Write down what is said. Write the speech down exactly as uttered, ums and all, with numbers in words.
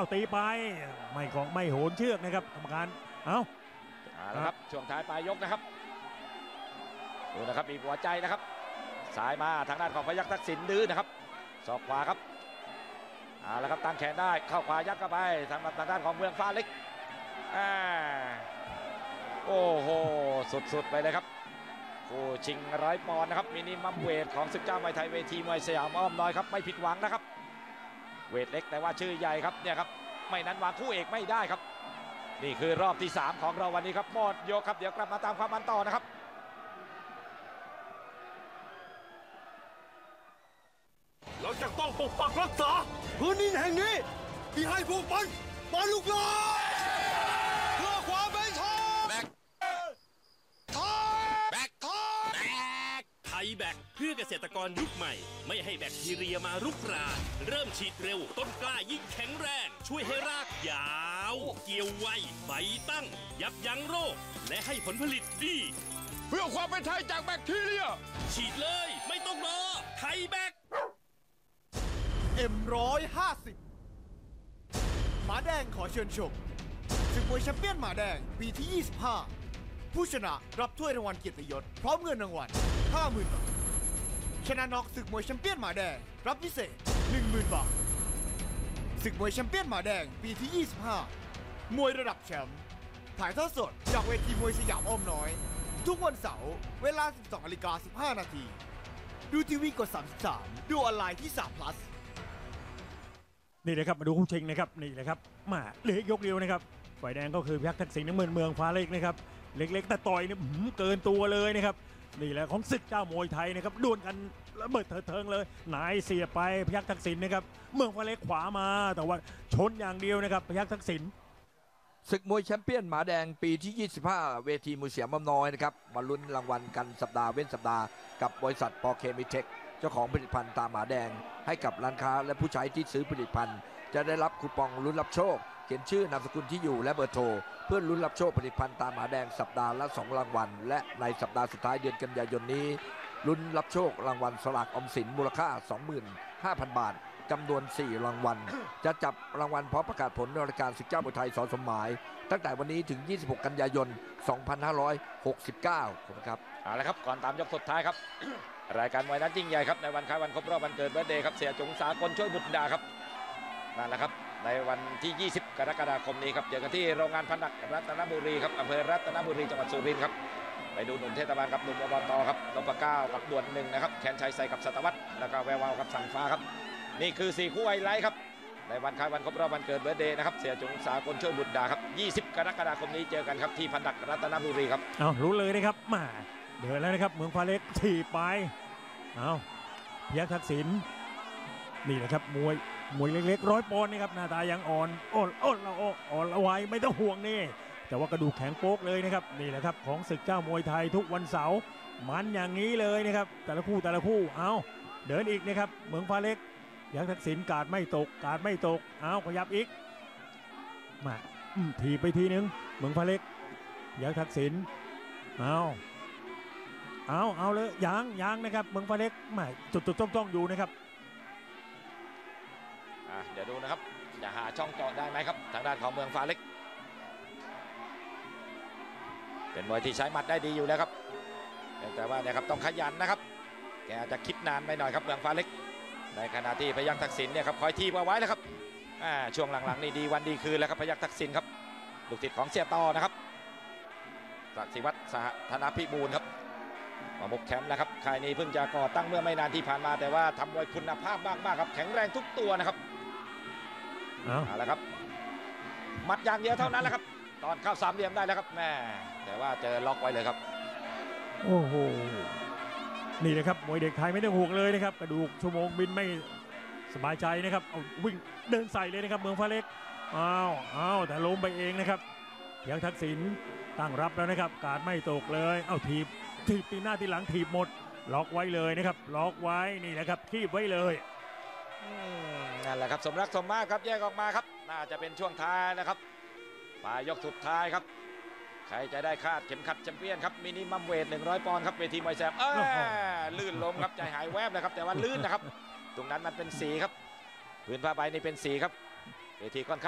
เอาตีไปไม่ของไม่โหนเชือกนะครับกรรมการเอาเอาละครับช่วงท้ายปลายยกนะครับดูนะครับมีหัวใจนะครับสายมาทางด้านของพยัคฆ์ทักษิณดื้อนะครับศอกขวาครับเอาละครับตั้งแขนได้เข้าขวายัดเข้าไปทางทางด้านของเมืองฟ้าเล็กอ่าโอ้โหสุดๆไปเลยครับผู้ชิงร้อยปอนด์นะครับมินิมัมเวทของศึกเจ้ามวยไทยเวทีมวยสยามอ้อมน้อยครับไม่ผิดหวังนะครับเวทเล็กแต่ว่าชื่อใหญ่ครับเนี่ยครับไม่นั้นวางคู่เอกไม่ได้ครับนี่คือรอบที่สามของเราวันนี้ครับหมดยกครับเดี๋ยวกลับมาตามความมันต่อนะครับเราจะต้องปกปักรักษาพื้นดินแห่งนี้ที่ให้พวกมันมาลุกลามเพื่อความเป็นธรรมแบกไทยแบกไทยแบกไทยแบกเพื่อเกษตรกรยุคใหม่ไม่ให้แบคทีเรียมารุกรานเริ่มฉีดเร็วต้นกล้ายิ่งแข็งแรงช่วยให้รากยาวเกี่ยวไวใบตั้งยับยั้งโรคและให้ผลผลิตดีเพื่อความเป็นไทยจากแบคทีเรียฉีดเลยไม่ต้องรอไทยแบกเอ็มร้อยห้าสิบหมาแดงขอเชิญชมศึกมวยแชมเปี้ยนหมาแดงปีที่ยี่สิบห้าผู้ชนะรับถ้วยรางวัลเกียรติยศพร้อมเงินรางวัล ห้าหมื่น บาทชนะน็อกศึกมวยแชมเปี้ยนหมาแดงรับพิเศษ หนึ่งหมื่น บาทศึกมวยแชมเปี้ยนหมาแดงปีที่ยี่สิบห้ามวยระดับแชมป์ถ่ายทอดสดจากเวทีมวยสยามอ้อมน้อยทุกวันเสาร์เวลา สิบสองนาฬิกาสิบห้า นาทีดูทีวีกดสามสิบสามดูออนไลน์ที่ สาม plus นี่เลยครับมาดูคู่ชิงนะครับนี่เลยครับมาเหลือยกเดียวนะครับฝ่ายแดงก็คือพยัคฆ์ทักษิณน้ำเงินเมืองฟ้าเล็กนะครับเล็กๆแต่ต่อยเนี่ยเกินตัวเลยนะครับนี่แหละของศึกเจ้ามวยไทยนะครับดวลกันระเบิดเถิงเลยนายเสียไปพยัคฆ์ทักษิณนะครับเมืองฟ้าเล็กขวามาแต่ว่าชนอย่างเดียวนะครับพยัคฆ์ทักษิณศึกมวยแชมเปี้ยนหมาแดงปีที่ยี่สิบห้าเวทีมวยสยามอ้อมน้อยนะครับมาลุ้นรางวัลกันสัปดาห์เว้นสัปดาห์กับบริษัทปอเคมิเทคเจ้าของผลิตภัณฑ์ตาหมาแดงให้กับร้านค้าและผู้ใช้ที่ซื้อผลิตภัณฑ์จะได้รับคูปองลุ้นรับโชคเขียนชื่อนามสกุลที่อยู่และเบอร์โทรเพื่อลุ้นรับโชคผลิตภัณฑ์ตาหมาแดงสัปดาห์ละสองรางวัลและในสัปดาห์สุดท้ายเดือนกันยายนนี้ลุ้นรับโชครางวัลสลากออมสินมูลค่า สองหมื่นห้าพัน บาทจำนวนสี่รางวัลจะจับรางวัลพร้อมประกาศผลในรายการศึกเจ้ามวยไทยส.สมหมายตั้งแต่วันนี้ถึงยี่สิบหกกันยายนสองพันห้าร้อยหกสิบเก้าครับเอาละครับก่อนตามยกสุดท้ายครับ รายการมวยนั้นยิ่งใหญ่ครับในวันคล้ายวันครบรอบวันเกิดเบิร์ธเดย์ครับเสียจงสากลช่วยบุตรดาครับนั่นแหละครับในวันที่ ยี่สิบ กรกฎาคมนี้ครับเจอกันที่โรงงานพันดักรัตนบุรีครับอำเภอรัตนบุรีจังหวัดสุรินทร์ครับไปดูหนุ่มเทศบาลกับหนุ่มอบตครับนพเก้ากับด่วนหนึ่งนะครับแคนชัยใส่กับสัตวัฒน์แล้วก็แวววาวกับสังฟ้าครับนี่คือสี่คู่ไฮไลท์ครับในวันคล้ายวันครบรอบวันเกิดเบิร์ธเดย์นะครับเสียจงสากลช่วยบุตรดาครับยี่สิบ กรกฎาคมนี้เจอกันครับที่พันดักรัตนบุรีครับเอารู้เลยนะครับมาเดินแล้วนะครับเมืองฟ้าเล็กถีบไปเอาพยัคฆ์ทักษิณนี่แหละครับมวยมวยเล็กๆร้อยปอนด์นะครับหน้าตายังอ่อนอ่อนอ่อนเราอ่อนละไวไม่ต้องห่วงนี่แต่ว่ากระดูกแข็งโป๊กเลยนะครับนี่แหละครับของศึกเจ้ามวยไทยทุกวันเสาร์มันอย่างนี้เลยนะครับแต่ละคู่แต่ละคู่เอาเดินอีกนะครับเมืองฟ้าเล็กพยัคฆ์ทักษิณการไม่ตกการไม่ตกเอาขยับอีกมาถีบไปทีนึงเมืองฟ้าเล็กพยัคฆ์ทักษิณเอาเอาเอาเลยยังยังนะครับเมืองฟ้าเล็กไม่จุดจุดจ้องจ้องอยู่นะครับเดี๋ยวดูนะครับจะหาช่องเจาะได้ไหมครับทางด้านของเมืองฟ้าเล็กเป็นมวยที่ใช้หมัดได้ดีอยู่แล้วครับแต่ว่าเนี่ยครับต้องขยันนะครับแกจะคิดนานไปหน่อยครับเมืองฟ้าเล็กในขณะที่พยัคฆ์ทักษิณเนี่ยครับคอยทีเอาไว้แล้วครับช่วงหลังๆนี่ดีวันดีคืนแล้วครับพยัคฆ์ทักษิณครับลูกศิษย์ของเสียต่อนะครับศักดิ์ศิวัฒน์สหธนพิบูลครับมาบุกแคมป์นะครับค่ายนี้เพิ่งจะก่อตั้งเมื่อไม่นานที่ผ่านมาแต่ว่าทำมวยคุณภาพมากๆครับแข็งแรงทุกตัวนะครับเอาละครับหมัดอย่างเดียวเท่านั้นแหละครับตอนเข้าสามเหลี่ยมได้แล้วครับแม่แต่ว่าเจอล็อกไว้เลยครับโอ้โหนี่นะครับมวยเด็กไทยไม่ต้องห่วงเลยนะครับกระดูกชั่วโมงบินไม่สบายใจนะครับเอาวิ่งเดินใส่เลยนะครับเมืองฟ้าเล็กอ้าวอ้าวแต่ล้มไปเองนะครับพยัคฆ์ทักษิณตั้งรับแล้วนะครับการไม่ตกเลยเอาทีบทีบตีหน้าทีหลังถีบหมดล็อกไว้เลยนะครับล็อกไว้นี่แหละครับคีบไว้เลยนั่นแหละครับสมรักสมมาตรครับแยกออกมาครับน่าจะเป็นช่วงท้ายนะครับปลายยกสุดท้ายครับใครจะได้คาดเข็มขัดแชมเปี้ยนครับมินิมัมเวทหนึ่งร้อยปอนด์ครับเวทีมวยแซมเออลื่นล้มครับใจหายแวบเลยครับแต่ว่าลื่นนะครับตรงนั้นมันเป็นสีครับพื้นผ้าใบนี่เป็นสีครับเวทีค่อนข้าง